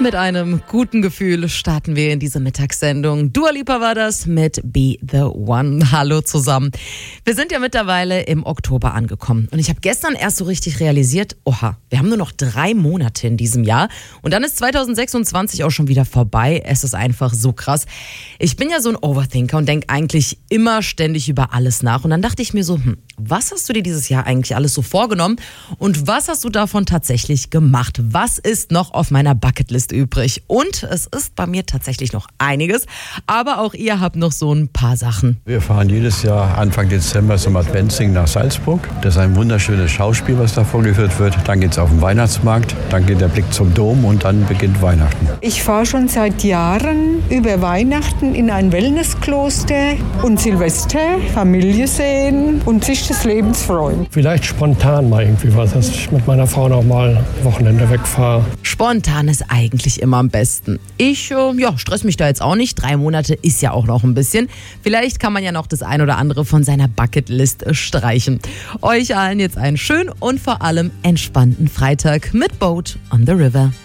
Mit einem guten Gefühl starten wir in diese Mittagssendung. Dua Lipa war das mit Be The One. Hallo zusammen. Wir sind ja mittlerweile im Oktober angekommen. Und ich habe gestern erst so richtig realisiert, oha, wir haben nur noch 3 Monate in diesem Jahr. Und dann ist 2026 auch schon wieder vorbei. Es ist einfach so krass. Ich bin ja so ein Overthinker und denke eigentlich immer ständig über alles nach. Und dann dachte ich mir so, was hast du dir dieses Jahr eigentlich alles so vorgenommen? Und was hast du davon tatsächlich gemacht? Was ist noch auf meiner Bucketlist übrig? Und es ist bei mir tatsächlich noch einiges, aber auch ihr habt noch so ein paar Sachen. Wir fahren jedes Jahr Anfang Dezember zum Adventsing nach Salzburg. Das ist ein wunderschönes Schauspiel, was da vorgeführt wird. Dann geht es auf den Weihnachtsmarkt, dann geht der Blick zum Dom und dann beginnt Weihnachten. Ich fahre schon seit Jahren über Weihnachten in ein Wellnesskloster und Silvester, Familie sehen und sich des Lebens freuen. Vielleicht spontan mal irgendwie was, dass ich mit meiner Frau noch mal Wochenende wegfahre. Spontan ist eigentlich immer am besten. Ich stress mich da jetzt auch nicht. 3 Monate ist ja auch noch ein bisschen. Vielleicht kann man ja noch das ein oder andere von seiner Bucketlist streichen. Euch allen jetzt einen schönen und vor allem entspannten Freitag mit Boat on the River.